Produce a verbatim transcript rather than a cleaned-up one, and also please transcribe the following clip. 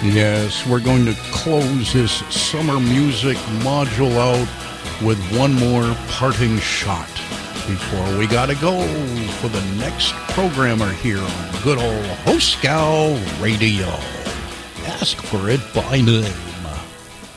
Yes, we're going to close this summer music module out with one more parting shot before we gotta go for the next programmer here on good old Hoscow Radio. Ask for it by name.